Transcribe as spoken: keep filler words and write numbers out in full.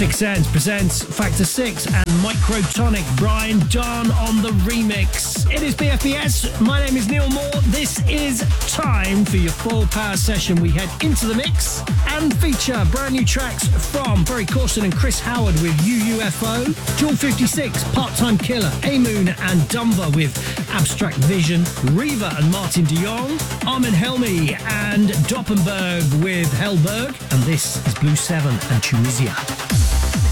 Six Sense presents Factor six and Microtonic, Brian Dunn on the remix. It is B F B S. My name is Neil Moore. This is time for your full power session. We head into the mix and feature brand new tracks from Ferry Corsten and Chris Howard with U U F O, Jewel fifty-six, Part-Time Killer, A-Moon and Dumba with Abstract Vision, Reva and Martin de Jong, Armin Helmi and Doppenberg with Hellberg, and this is Blue seven and Tunisia.